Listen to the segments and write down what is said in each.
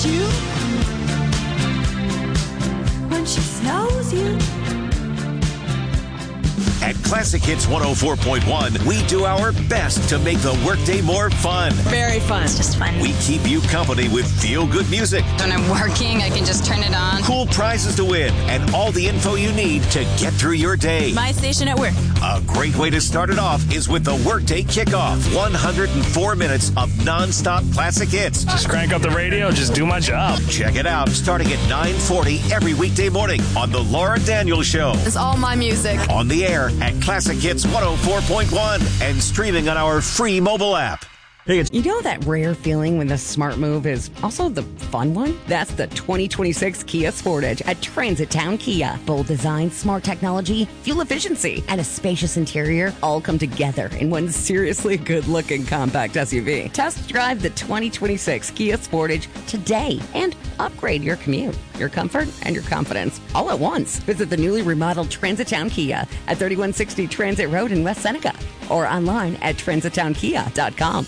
you when she snows you. At Classic Hits 104.1, we do our best to make the workday more fun. Very fun. It's just fun. We keep you company with feel-good music. When I'm working, I can just turn it on. Cool prizes to win and all the info you need to get through your day. My station at work. A great way to start it off is with the Workday Kickoff. 104 minutes of nonstop classic hits. Just crank up the radio, just do my job. Check it out starting at 9:40 every weekday morning on The Laura Daniels Show. It's all my music. On the air at Classic Hits 104.1 and streaming on our free mobile app. You know that rare feeling when the smart move is also the fun one? That's the 2026 Kia Sportage at Transit Town Kia. Bold design, smart technology, fuel efficiency, and a spacious interior all come together in one seriously good-looking compact SUV. Test drive the 2026 Kia Sportage today and upgrade your commute, your comfort, and your confidence all at once. Visit the newly remodeled Transit Town Kia at 3160 Transit Road in West Seneca or online at transittownkia.com.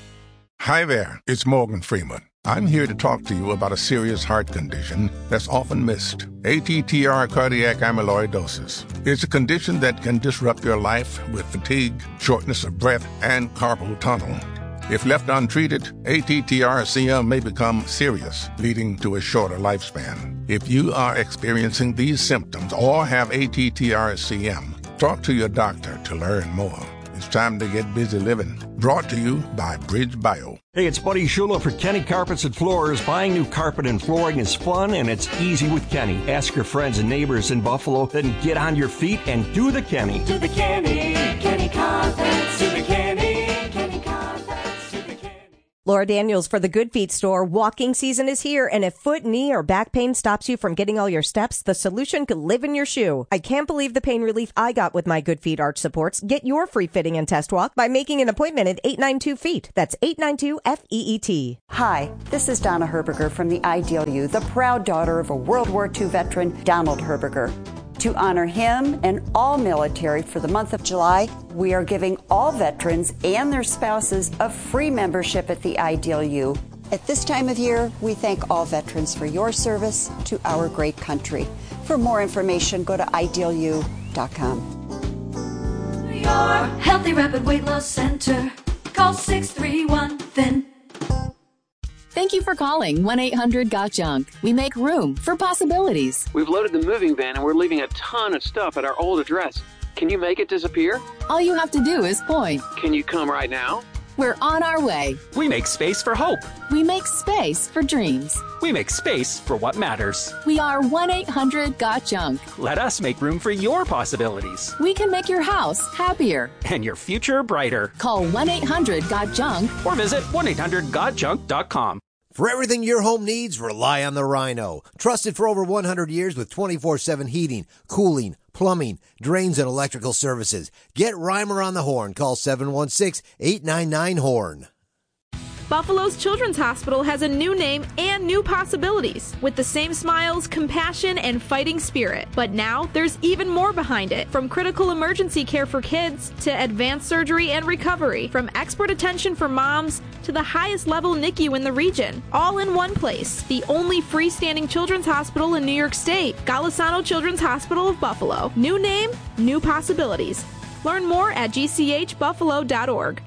Hi there, it's Morgan Freeman. I'm here to talk to you about a serious heart condition that's often missed. ATTR cardiac amyloidosis. It's a condition that can disrupt your life with fatigue, shortness of breath, and carpal tunnel. If left untreated, ATTR-CM may become serious, leading to a shorter lifespan. If you are experiencing these symptoms or have ATTR-CM, talk to your doctor to learn more. It's time to get busy living. Brought to you by Bridge Bio. Hey, it's Buddy Shula for Kenny Carpets and Floors. Buying new carpet and flooring is fun, and it's easy with Kenny. Ask your friends and neighbors in Buffalo, then get on your feet and do the Kenny. Do the Kenny, Kenny Carpets, do the Kenny, Kenny Carpets, do the Kenny. Laura Daniels for the Good Feet store. Walking season is here, and if foot, knee, or back pain stops you from getting all your steps, the solution could live in your shoe. I can't believe the pain relief I got with my Good Feet arch supports. Get your free fitting and test walk by making an appointment at 892-FEET. That's 892-FEET. Hi, this is Donna Herberger from the Ideal You, the proud daughter of a World War II veteran, Donald Herberger. To honor him and all military for the month of July, we are giving all veterans and their spouses a free membership at the Ideal You. At this time of year, we thank all veterans for your service to our great country. For more information, go to idealyou.com. Your Healthy Rapid Weight Loss Center. Call 631-THIN. Thank you for calling 1-800-GOT-JUNK. We make room for possibilities. We've loaded the moving van and we're leaving a ton of stuff at our old address. Can you make it disappear? All you have to do is point. Can you come right now? We're on our way. We make space for hope. We make space for dreams. We make space for what matters. We are 1-800-GOT-JUNK. Let us make room for your possibilities. We can make your house happier. And your future brighter. Call 1-800-GOT-JUNK. Or visit 1-800-GOT-JUNK.com. For everything your home needs, rely on the Rhino. Trusted for over 100 years with 24/7 heating, cooling, plumbing, drains, and electrical services. Get Reimer on the horn. Call 716-899-HORN. Buffalo's Children's Hospital has a new name and new possibilities with the same smiles, compassion, and fighting spirit. But now there's even more behind it. From critical emergency care for kids to advanced surgery and recovery, from expert attention for moms to the highest level NICU in the region, all in one place. The only freestanding children's hospital in New York State, Golisano Children's Hospital of Buffalo. New name, new possibilities. Learn more at gchbuffalo.org.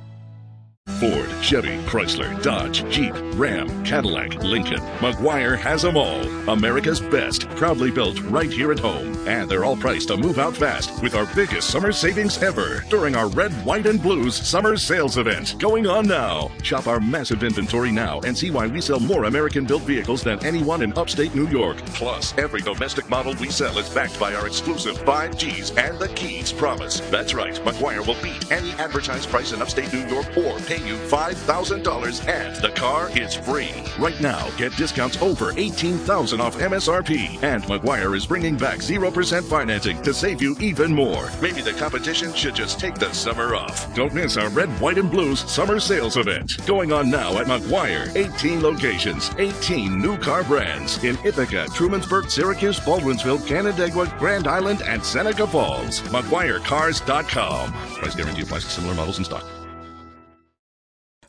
Ford, Chevy, Chrysler, Dodge, Jeep, Ram, Cadillac, Lincoln. Maguire has them all. America's best, proudly built right here at home. And they're all priced to move out fast with our biggest summer savings ever during our Red, White, and Blues summer sales event going on now. Shop our massive inventory now and see why we sell more American-built vehicles than anyone in upstate New York. Plus, every domestic model we sell is backed by our exclusive 5Gs and the Keys promise. That's right, Maguire will beat any advertised price in upstate New York or pay you $5,000 and the car is free. Right now, get discounts over $18,000 off MSRP. And Maguire is bringing back 0% financing to save you even more. Maybe the competition should just take the summer off. Don't miss our Red, White, and Blues summer sales event. Going on now at Maguire. 18 locations, 18 new car brands in Ithaca, Trumansburg, Syracuse, Baldwinsville, Canandaigua, Grand Island, and Seneca Falls. MaguireCars.com. Price guarantee applies to similar models in stock.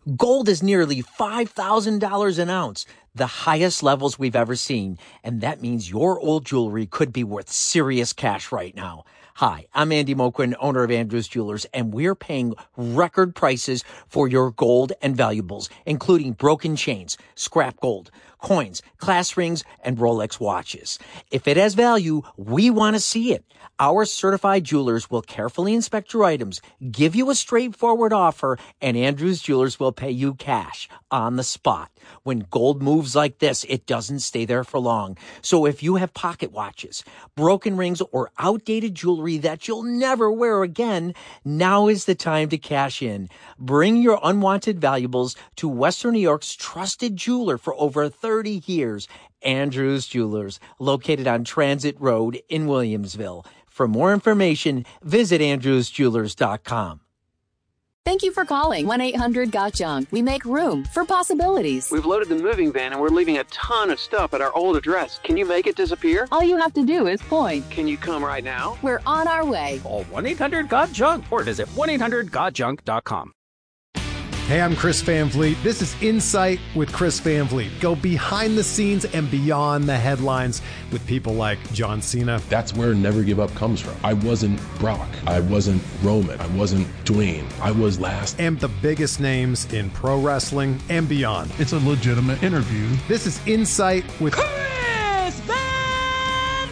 Gold is nearly $5,000 an ounce, the highest levels we've ever seen. And that means your old jewelry could be worth serious cash right now. Hi, I'm Andy Moquin, owner of Andrews Jewelers, and we're paying record prices for your gold and valuables, including broken chains, scrap gold, coins, class rings, and Rolex watches. If it has value, we want to see it. Our certified jewelers will carefully inspect your items, give you a straightforward offer, and Andrews Jewelers will pay you cash on the spot. When gold moves like this, it doesn't stay there for long. So if you have pocket watches, broken rings, or outdated jewelry that you'll never wear again, now is the time to cash in. Bring your unwanted valuables to Western New York's trusted jeweler for over 30 years, Andrews Jewelers, located on Transit Road in Williamsville. For more information, visit andrewsjewelers.com. Thank you for calling 1-800-GOT-JUNK. We make room for possibilities. We've loaded the moving van and we're leaving a ton of stuff at our old address. Can you make it disappear? All you have to do is point. Can you come right now? We're on our way. Call 1-800-GOT-JUNK or visit 1-800-GOT-JUNK.com. Hey, I'm Chris Van Vliet. This is Insight with Chris Van Vliet. Go behind the scenes and beyond the headlines with people like John Cena. That's where Never Give Up comes from. I wasn't Brock. I wasn't Roman. I wasn't Dwayne. I was last. And the biggest names in pro wrestling and beyond. It's a legitimate interview. This is Insight with Chris Van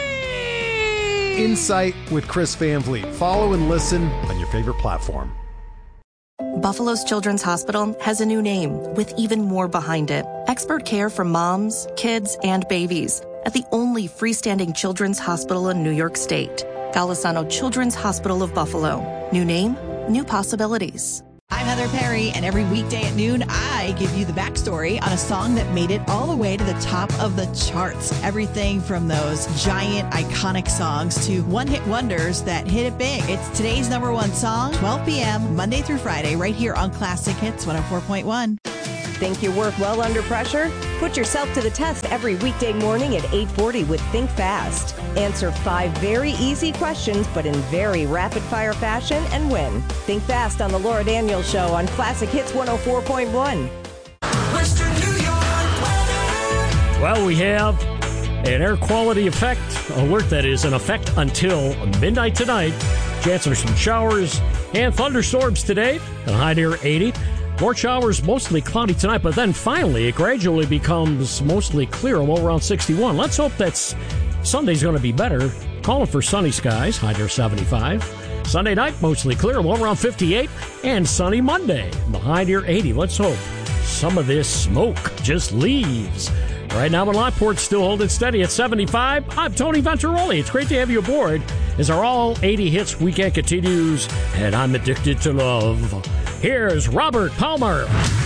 Vliet! Insight with Chris Van Vliet. Follow and listen on your favorite platform. Buffalo's Children's Hospital has a new name with even more behind it. Expert care for moms, kids, and babies at the only freestanding children's hospital in New York State. Golisano Children's Hospital of Buffalo. New name, new possibilities. I'm Heather Perry, and every weekday at noon, I give you the backstory on a song that made it all the way to the top of the charts. Everything from those giant, iconic songs to one-hit wonders that hit it big. It's today's number one song, 12 p.m., Monday through Friday, right here on Classic Hits 104.1. Think you work well under pressure? Put yourself to the test every weekday morning at 8:40 with Think Fast. Answer 5 very easy questions, but in very rapid-fire fashion, and win. Think Fast on the Laura Daniels Show on Classic Hits 104.1. Western New York weather. Well, we have an air quality effect alert that is in effect until midnight tonight. Chance of some showers and thunderstorms today. The high near 80. More showers, mostly cloudy tonight, but then finally it gradually becomes mostly clear, low around 61. Let's hope that Sunday's going to be better. Calling for sunny skies, high near 75. Sunday night, mostly clear, low around 58. And sunny Monday, the high near 80. Let's hope some of this smoke just leaves. Right now in Lockport, still holding steady at 75. I'm Tony Venturoli. It's great to have you aboard as our All 80 Hits weekend continues, and I'm addicted to love. Here's Robert Palmer.